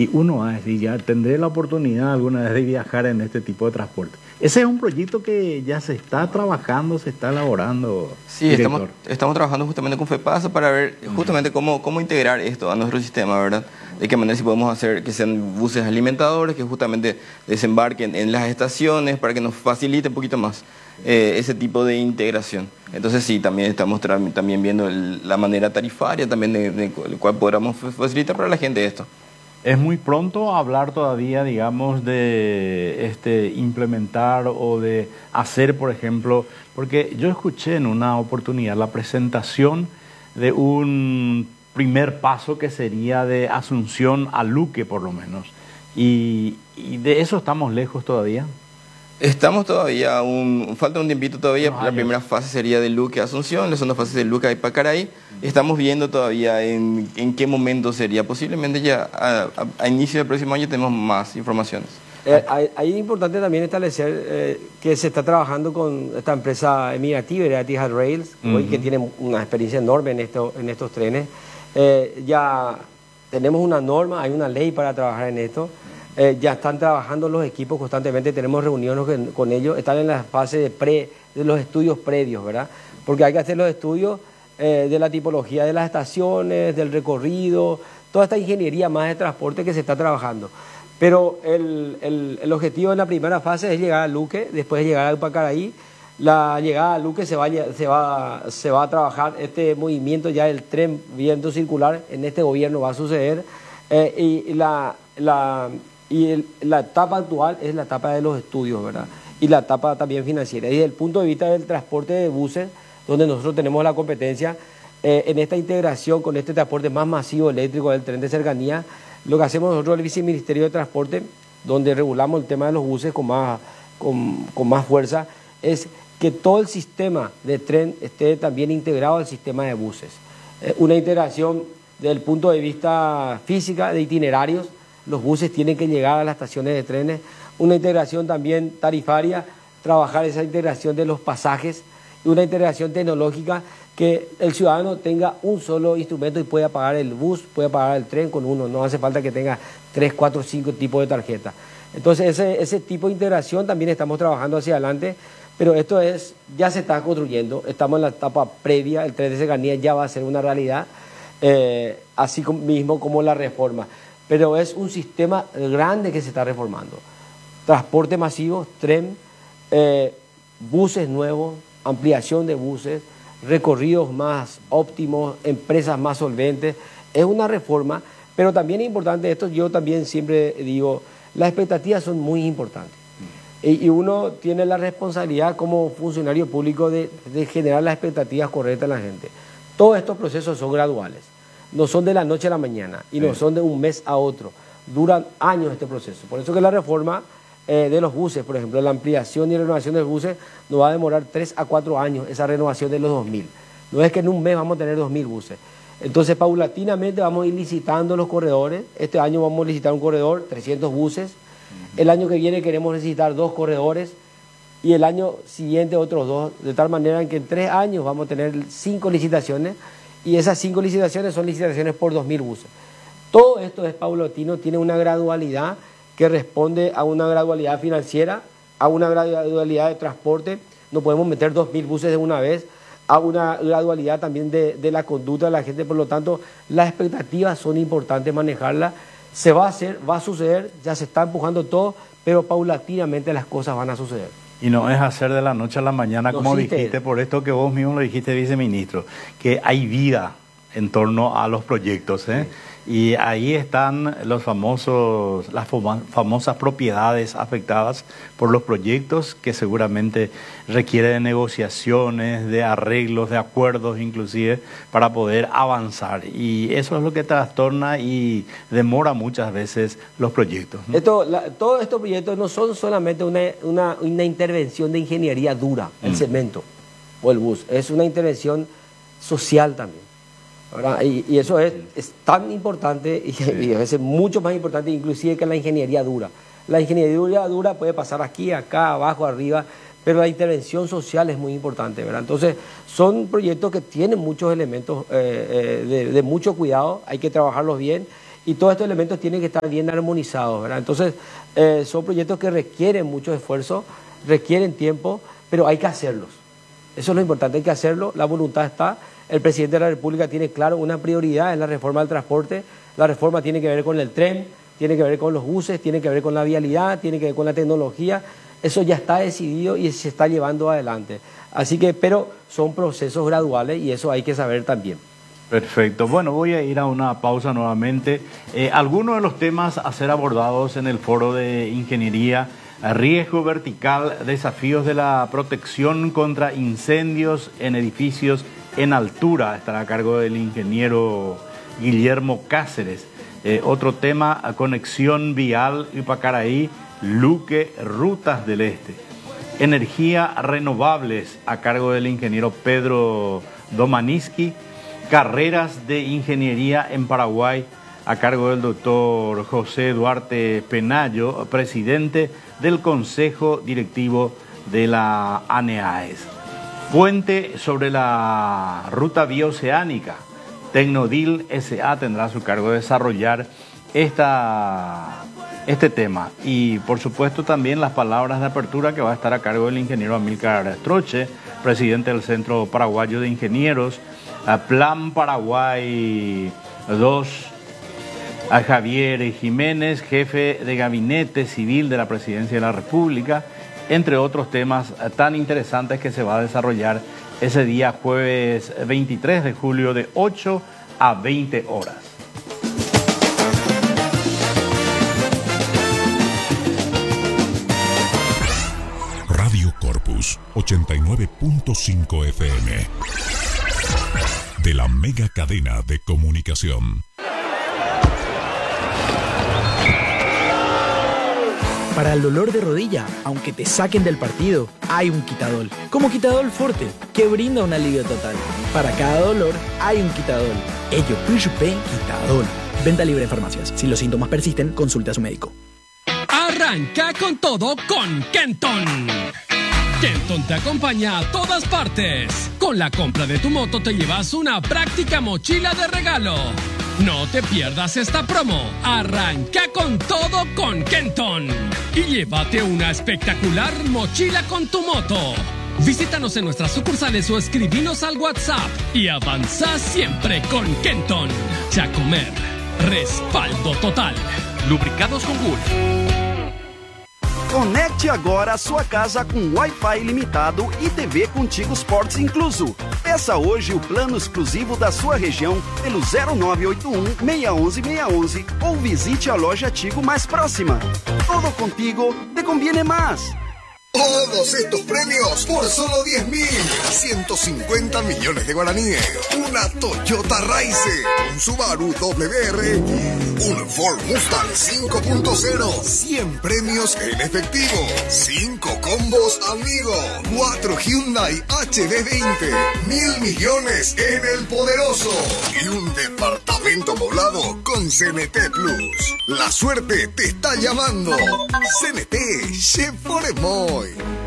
y uno va a decir, ya tendré la oportunidad alguna vez de viajar en este tipo de transporte. Ese es un proyecto que ya se está trabajando, se está elaborando, Sí, director. estamos trabajando justamente con FEPASA para ver justamente cómo integrar esto a nuestro sistema, ¿verdad? De qué manera si podemos hacer que sean buses alimentadores, que justamente desembarquen en las estaciones para que nos facilite un poquito más ese tipo de integración. Entonces sí, también estamos también viendo la manera tarifaria también de cuál podamos facilitar para la gente esto. Es muy pronto hablar todavía, digamos, de implementar o de hacer, por ejemplo, porque yo escuché en una oportunidad la presentación de un primer paso que sería de Asunción a Luque, por lo menos. Y de eso estamos lejos todavía. Estamos todavía, falta un tiempito todavía. Unos La años. primera fase sería de Luque a Asunción, la segunda fase de Luque a Ipacaraí. Estamos viendo todavía en qué momento sería. Posiblemente ya a inicio del próximo año tenemos más informaciones. Ahí es importante también establecer que se está trabajando con esta empresa emigrativa, Etihad Rails, hoy que tiene una experiencia enorme en estos trenes. Ya tenemos una norma, hay una ley para trabajar en esto. Ya están trabajando los equipos constantemente, tenemos reuniones con ellos, están en la fase de los estudios previos, ¿verdad? Porque hay que hacer los estudios de la tipología de las estaciones, del recorrido, toda esta ingeniería más de transporte que se está trabajando. Pero el objetivo en la primera fase es llegar a Luque, después de llegar a Ipacaraí. La llegada a Luque se va a trabajar este movimiento ya del tren viento circular, en este gobierno va a suceder, y la etapa actual es la etapa de los estudios, ¿verdad? Y la etapa también financiera. Y desde el punto de vista del transporte de buses, donde nosotros tenemos la competencia, en esta integración con este transporte más masivo eléctrico del tren de cercanía, lo que hacemos nosotros, el Viceministerio de Transporte, donde regulamos el tema de los buses con más fuerza, es que todo el sistema de tren esté también integrado al sistema de buses. Una integración desde el punto de vista física, de itinerarios, los buses tienen que llegar a las estaciones de trenes, una integración también tarifaria, trabajar esa integración de los pasajes y una integración tecnológica, que el ciudadano tenga un solo instrumento y pueda pagar el bus, pueda pagar el tren con uno, no hace falta que tenga 3, 4, 5 tipos de tarjeta. Entonces ese tipo de integración también estamos trabajando hacia adelante, pero esto ya se está construyendo, estamos en la etapa previa, el tren de cercanía ya va a ser una realidad, así mismo como la reforma. Pero es un sistema grande que se está reformando. Transporte masivo, tren, buses nuevos, ampliación de buses, recorridos más óptimos, empresas más solventes. Es una reforma, pero también es importante esto, yo también siempre digo, las expectativas son muy importantes. Y uno tiene la responsabilidad como funcionario público de generar las expectativas correctas en la gente. Todos estos procesos son graduales. No son de la noche a la mañana y no son de un mes a otro. Duran años este proceso. Por eso que la reforma de los buses, por ejemplo, la ampliación y renovación de los buses, nos va a demorar 3 a 4 años esa renovación de los 2000. No es que en un mes vamos a tener 2000 buses. Entonces, paulatinamente vamos a ir licitando los corredores. Este año vamos a licitar un corredor, 300 buses. El año que viene queremos licitar 2 corredores y el año siguiente otros 2, de tal manera que en 3 años vamos a tener 5 licitaciones. Y esas 5 licitaciones son licitaciones por 2000 buses. Todo esto es paulatino, tiene una gradualidad que responde a una gradualidad financiera, a una gradualidad de transporte. No podemos meter 2000 buses de una vez, a una gradualidad también de la conducta de la gente. Por lo tanto, las expectativas son importantes manejarlas. Se va a hacer, va a suceder, ya se está empujando todo, pero paulatinamente las cosas van a suceder. Y no es hacer de la noche a la mañana, No como existe. dijiste, por esto que vos mismo lo dijiste, viceministro, que hay vida en torno a los proyectos, ¿eh? Y ahí están las famosas propiedades afectadas por los proyectos, que seguramente requieren de negociaciones, de arreglos, de acuerdos inclusive, para poder avanzar. Y eso es lo que trastorna y demora muchas veces los proyectos, ¿no? Todos estos proyectos no son solamente una intervención de ingeniería dura, el cemento o el bus, es una intervención social también, ¿verdad? Y eso es tan importante y a veces mucho más importante inclusive que la ingeniería dura. La ingeniería dura puede pasar aquí, acá, abajo, arriba, pero la intervención social es muy importante, ¿verdad? Entonces son proyectos que tienen muchos elementos de mucho cuidado, hay que trabajarlos bien y todos estos elementos tienen que estar bien armonizados, ¿verdad? Entonces, son proyectos que requieren mucho esfuerzo, requieren tiempo, pero hay que hacerlos. Eso es lo importante, hay que hacerlo, la voluntad está. El presidente de la República tiene claro una prioridad en la reforma del transporte. La reforma tiene que ver con el tren, tiene que ver con los buses, tiene que ver con la vialidad, tiene que ver con la tecnología. Eso ya está decidido y se está llevando adelante. Así que, pero son procesos graduales y eso hay que saber también. Perfecto. Bueno, voy a ir a una pausa nuevamente. Algunos de los temas a ser abordados en el foro de ingeniería: riesgo vertical, desafíos de la protección contra incendios en edificios en altura, estará a cargo del ingeniero Guillermo Cáceres. Otro tema, conexión vial Ipacaraí, Luque, Rutas del Este. Energía renovables, a cargo del ingeniero Pedro Domaniski. Carreras de ingeniería en Paraguay, a cargo del doctor José Duarte Penayo, presidente del Consejo Directivo de la ANEAES. Puente sobre la ruta bioceánica, Tecnodil S.A. tendrá a su cargo de desarrollar este tema. Y por supuesto también las palabras de apertura, que va a estar a cargo del ingeniero Amílcar Troche, presidente del Centro Paraguayo de Ingenieros. Plan Paraguay 2, a Javier Jiménez, jefe de gabinete civil de la Presidencia de la República, entre otros temas tan interesantes que se va a desarrollar ese día jueves 23 de julio de 8 a 20 horas. Radio Corpus 89.5 FM. De la mega cadena de comunicación. Para el dolor de rodilla, aunque te saquen del partido, hay un Quitadol. Como Quitadol Forte, que brinda un alivio total. Para cada dolor, hay un Quitadol. Ello, P. Quitadol. Venta libre en farmacias. Si los síntomas persisten, consulte a su médico. Arranca con todo con Kenton. Kenton te acompaña a todas partes. Con la compra de tu moto te llevas una práctica mochila de regalo. No te pierdas esta promo. Arranca con todo con Kenton y llévate una espectacular mochila con tu moto. Visítanos en nuestras sucursales o escribinos al WhatsApp y avanza siempre con Kenton. Chacomer, respaldo total. Lubricados com Gulf. Conecte agora a sua casa com Wi-Fi ilimitado e TV Contigo Sports incluso. Peça hoje o plano exclusivo da sua região pelo 0981 611 611 ou visite a loja Tigo mais próxima. Todo contigo te conviene más. Todos estos premios por solo 10.150 millones de guaraníes. Una Toyota Raize, un Subaru WR, un Ford Mustang 5.0. 100 premios en efectivo. 5 combos amigo. 4 Hyundai HD20. 1.000 millones en el poderoso. Y un departamento poblado con CNT Plus. La suerte te está llamando. CNT, che por emoy.